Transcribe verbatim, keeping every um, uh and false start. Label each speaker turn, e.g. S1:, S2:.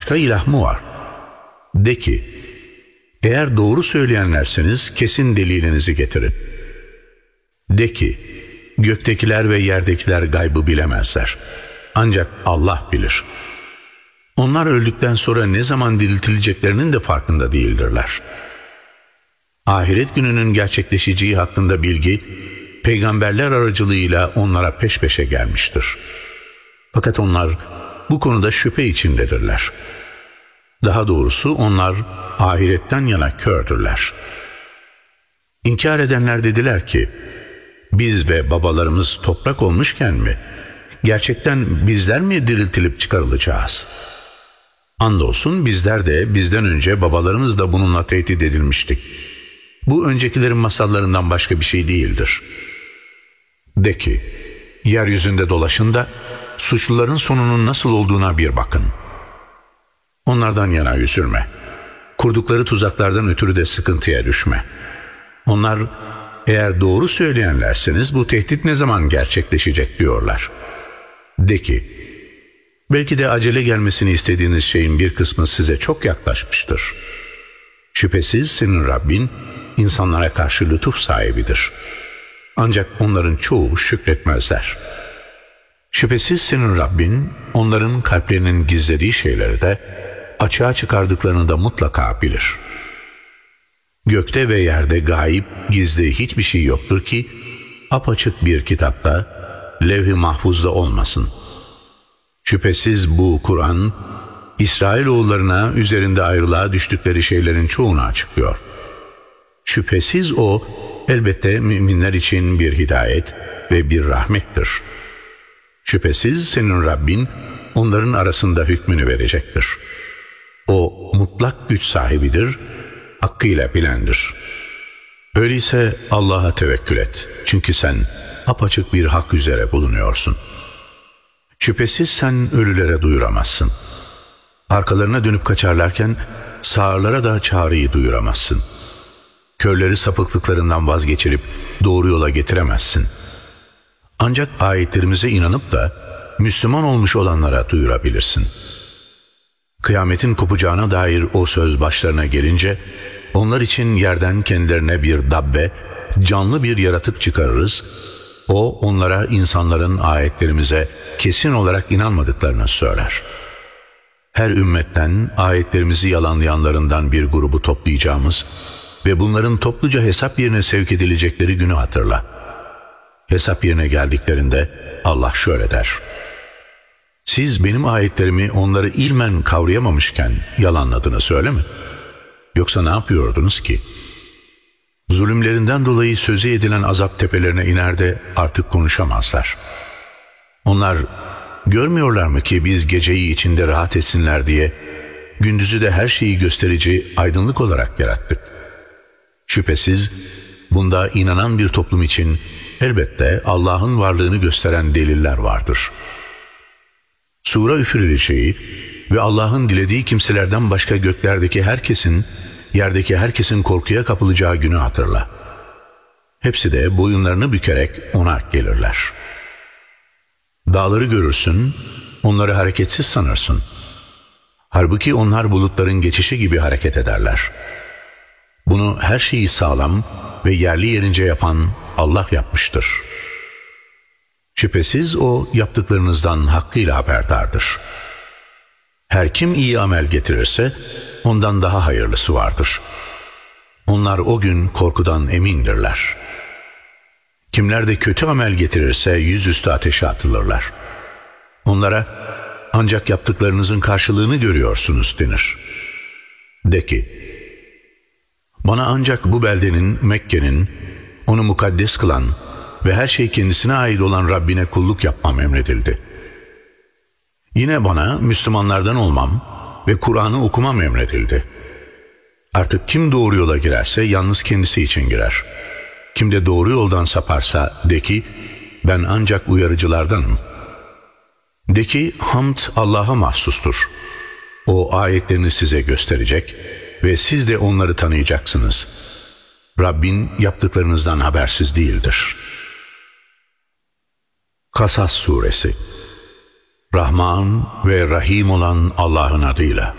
S1: başka ilah mı var? De ki, eğer doğru söyleyenlerseniz kesin delilinizi getirin. De ki, göktekiler ve yerdekiler gaybı bilemezler. Ancak Allah bilir. Onlar öldükten sonra ne zaman diriltileceklerinin de farkında değildirler. Ahiret gününün gerçekleşeceği hakkında bilgi, peygamberler aracılığıyla onlara peş peşe gelmiştir. Fakat onlar bu konuda şüphe içindedirler. Daha doğrusu onlar ahiretten yana kördürler. İnkar edenler dediler ki, biz ve babalarımız toprak olmuşken mi, gerçekten bizler mi diriltilip çıkarılacağız? Andolsun bizler de bizden önce babalarımız da bununla tehdit edilmiştik. Bu öncekilerin masallarından başka bir şey değildir. De ki, yeryüzünde dolaşın da suçluların sonunun nasıl olduğuna bir bakın. Onlardan yana üzülme. Kurdukları tuzaklardan ötürü de sıkıntıya düşme. Onlar, eğer doğru söyleyenlerseniz bu tehdit ne zaman gerçekleşecek diyorlar. De ki, belki de acele gelmesini istediğiniz şeyin bir kısmı size çok yaklaşmıştır. Şüphesiz senin Rabbin insanlara karşı lütuf sahibidir. Ancak onların çoğu şükretmezler. Şüphesiz senin Rabbin onların kalplerinin gizlediği şeyleri de açığa çıkardıklarını da mutlaka bilir. Gökte ve yerde gayip, gizli hiçbir şey yoktur ki apaçık bir kitapta, levh-i mahfuzda olmasın. Şüphesiz bu Kur'an, İsrailoğullarına üzerinde ayrılığa düştükleri şeylerin çoğunu açıklıyor. Şüphesiz o, elbette müminler için bir hidayet ve bir rahmettir. Şüphesiz senin Rabbin onların arasında hükmünü verecektir. O mutlak güç sahibidir, hakkıyla bilendir. Öyleyse Allah'a tevekkül et. Çünkü sen apaçık bir hak üzere bulunuyorsun. Şüphesiz sen ölülere duyuramazsın. Arkalarına dönüp kaçarlarken sağırlara da çağrıyı duyuramazsın. Körleri sapıklıklarından vazgeçirip doğru yola getiremezsin. Ancak ayetlerimize inanıp da Müslüman olmuş olanlara duyurabilirsin. Kıyametin kopacağına dair o söz başlarına gelince, onlar için yerden kendilerine bir dabbe, canlı bir yaratık çıkarırız. O onlara insanların ayetlerimize kesin olarak inanmadıklarını söyler. Her ümmetten ayetlerimizi yalanlayanlarından bir grubu toplayacağımız ve bunların topluca hesap yerine sevk edilecekleri günü hatırla. Hesap yerine geldiklerinde Allah şöyle der: siz benim ayetlerimi onları ilmen kavrayamamışken yalanladınız öyle mi? Yoksa ne yapıyordunuz ki? Zulümlerinden dolayı söze edilen azap tepelerine iner de artık konuşamazlar. Onlar görmüyorlar mı ki biz geceyi içinde rahat etsinler diye gündüzü de her şeyi gösterici aydınlık olarak yarattık. Şüphesiz bunda inanan bir toplum için elbette Allah'ın varlığını gösteren deliller vardır. Sura üfürüleceği ve Allah'ın dilediği kimselerden başka göklerdeki herkesin, yerdeki herkesin korkuya kapılacağı günü hatırla. Hepsi de boyunlarını bükerek ona gelirler. Dağları görürsün, onları hareketsiz sanırsın. Halbuki onlar bulutların geçişi gibi hareket ederler. Bunu her şeyi sağlam ve yerli yerince yapan Allah yapmıştır. Şüphesiz o yaptıklarınızdan hakkıyla haberdardır. Her kim iyi amel getirirse ondan daha hayırlısı vardır. Onlar o gün korkudan emindirler. Kimler de kötü amel getirirse yüzüstü ateşe atılırlar. Onlara ancak yaptıklarınızın karşılığını görüyorsunuz denir. De ki, bana ancak bu beldenin, Mekke'nin, onu mukaddes kılan ve her şey kendisine ait olan Rabbine kulluk yapmam emredildi. Yine bana Müslümanlardan olmam ve Kur'an'ı okumam emredildi. Artık kim doğru yola girerse yalnız kendisi için girer. Kim de doğru yoldan saparsa de ki, ben ancak uyarıcılardanım. De ki, hamd Allah'a mahsustur. O ayetlerini size gösterecek ve siz de onları tanıyacaksınız. Rabbin yaptıklarınızdan habersiz değildir. Kasas Suresi. Rahman ve Rahim olan Allah'ın adıyla.